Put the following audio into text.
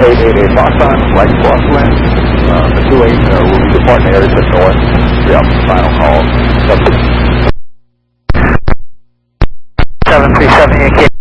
888 Foxtrot, right crosswind. The 28 will be departing the area to the north. Yep, final call. 737 Yankee